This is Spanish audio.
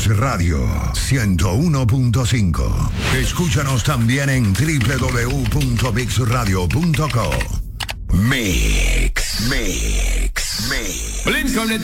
Mix Radio 101.5. Escúchanos también en www.mixradio.co. Mix. Lincoln